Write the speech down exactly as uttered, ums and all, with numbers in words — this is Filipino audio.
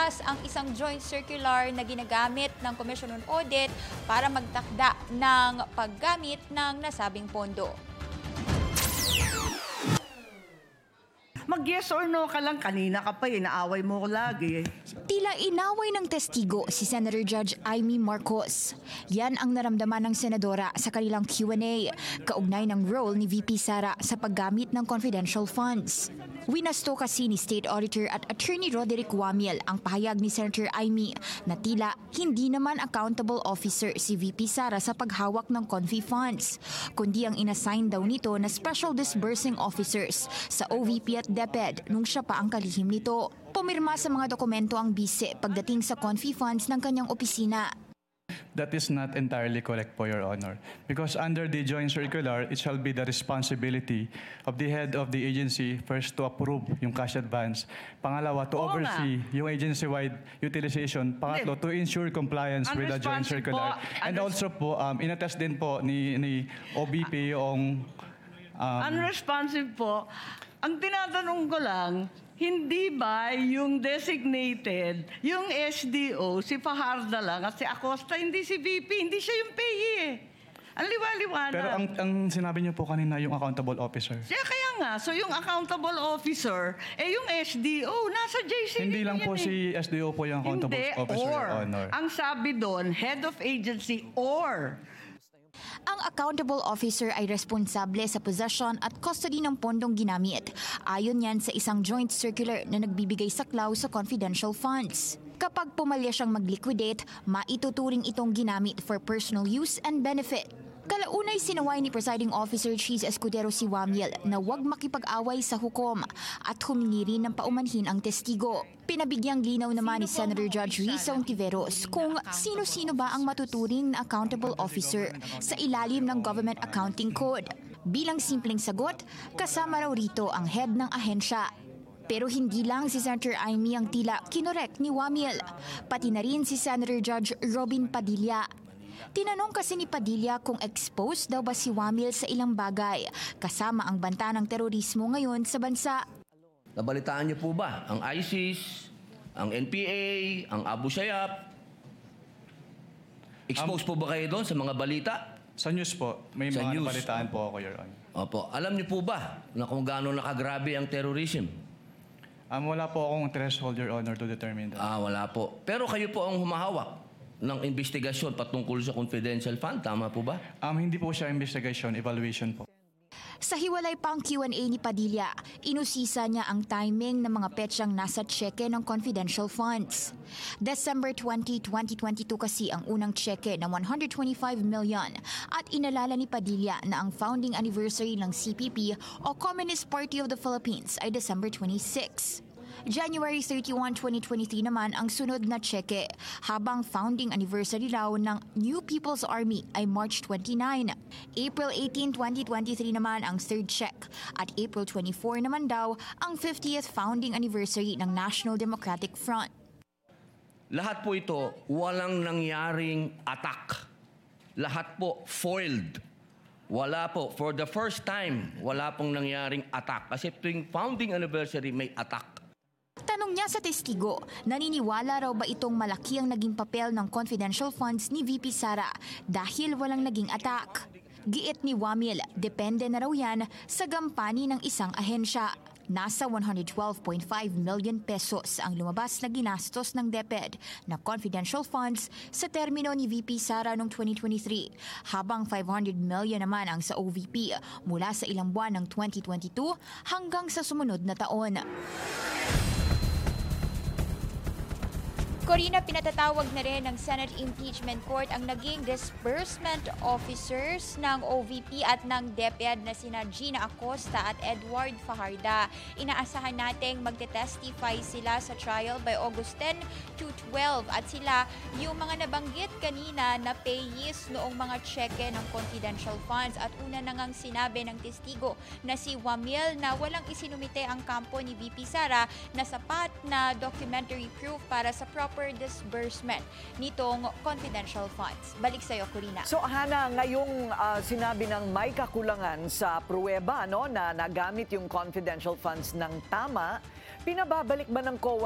Inilalabas ang isang joint circular na ginagamit ng Commission on Audit para magtakda ng paggamit ng nasabing pondo. Mag-yes or no ka lang, kanina ka pa eh, naaway mo ko lagi eh. Tila inaway ng testigo si Senator Judge Amy Marcos. Yan ang naramdaman ng senadora sa kanilang Q and A, kaugnay ng role ni V P Sara sa paggamit ng confidential funds. Winasto kasi ni State Auditor at Attorney Roderick Wamiel ang pahayag ni Senator Amy na tila hindi naman accountable officer si V P Sara sa paghawak ng confi funds, kundi ang inassign daw nito na special disbursing officers sa O V P at DepEd nung siya pa ang kalihim nito. Pumirma sa mga dokumento ang bise pagdating sa confi funds ng kanyang opisina. That is not entirely correct po, Your Honor. Because under the joint circular, it shall be the responsibility of the head of the agency first to approve yung cash advance. Pangalawa, to Oo oversee nga. yung agency-wide utilization. Pangatlo, to ensure compliance with the joint Unresponsive circular. po. And Unres- also po, um, inattest din po ni, ni O B P yung... Um, Unresponsive po. Ang tinatanong ko lang, hindi ba yung designated, yung S D O, si Fajarda lang at si Acosta, hindi si V P, hindi siya yung payee eh. Ang liwa-liwanag. pero ang, ang sinabi niyo po kanina, yung accountable officer. Siya kaya nga, so yung accountable officer, eh yung S D O, nasa J C D Hindi lang yan po eh. si S D O po yung accountable Hindi, officer, or. Your Honor. Ang sabi doon, head of agency or. Ang accountable officer ay responsable sa possession at custody ng pondong ginamit. Ayon yan sa isang joint circular na nagbibigay saklaw sa confidential funds. Kapag pumalya siyang mag-liquidate, maituturing itong ginamit for personal use and benefit. Kalaunay sinaway ni Presiding Officer Cheese Escudero si Wamiel na huwag makipag-away sa hukom at humingi rin ng paumanhin ang testigo. Pinabigyang linaw naman ni Senator Judge Risa Ontiveros kung sino-sino ba ang matuturing na accountable officer sa ilalim ng Government Accounting Code. Bilang simpleng sagot, kasama raw rito ang head ng ahensya. Pero hindi lang si Senator Amy ang tila kinorek ni Wamiel, pati na rin si Senator Judge Robin Padilla. Tinanong kasi ni Padilla kung exposed daw ba si Wamiel sa ilang bagay, kasama ang banta ng terorismo ngayon sa bansa. Nabalitaan niyo po ba ang ISIS, ang N P A, ang Abu Sayyaf? Exposed po ba kayo doon sa mga balita? Sa news po, may Sa mga news. nabalitaan po ako, Your Honor. Opo. Alam niyo po ba na kung gaano nakagrabe ang terrorism? Um, wala po akong threshold, Your Honor, to determine that. Ah, wala po. Pero kayo po ang humahawak ng investigasyon patungkol sa confidential fund. Tama po ba? Um, hindi po siya investigation, evaluation po. Sa hiwalay pang Q and A ni Padilla, inusisa niya ang timing ng mga petsyang nasa tseke ng confidential funds. December twentieth, twenty twenty-two kasi ang unang tseke na one hundred twenty-five million at inalala ni Padilla na ang founding anniversary ng C P P o Communist Party of the Philippines ay December twenty-sixth. January thirty-first, twenty twenty-three naman ang sunod na tseke, habang founding anniversary raw ng New People's Army ay March twenty-ninth. April eighteenth, twenty twenty-three naman ang third check at April twenty-fourth naman daw ang fiftieth founding anniversary ng National Democratic Front. Lahat po ito, walang nangyaring attack. Lahat po foiled. Wala po. For the first time, wala pong nangyaring attack. Kasi tuwing founding anniversary, may attack. Tanong niya sa testigo, naniniwala raw ba itong malaki ang naging papel ng confidential funds ni V P Sara dahil walang naging attack? Giit ni Wamiel, depende na raw yan sa gampani ng isang ahensya. Nasa one hundred twelve point five million pesos ang lumabas na ginastos ng DepEd na confidential funds sa termino ni V P Sara noong twenty twenty-three, habang five hundred million naman ang sa O V P mula sa ilang buwan ng twenty twenty-two hanggang sa sumunod na taon. Corina, pinatatawag na rin ng Senate Impeachment Court ang naging disbursement officers ng O V P at ng DepEd na sina Gina Acosta at Edward Fajarda. Inaasahan nating magte-testify sila sa trial by August tenth to twelve at sila yung mga nabanggit kanina na payees noong mga cheque ng confidential funds. At una na ngang sinabi ng testigo na si Wamiel na walang isinumite ang kampo ni V P Sara na sapat na documentary proof para sa proper disbursement nitong confidential funds. Balik sa iyo, Corina. So Hana, ngayong uh, sinabi ng may kakulangan sa pruweba no, na nagamit yung confidential funds ng tama, pinababalik ba ng C O A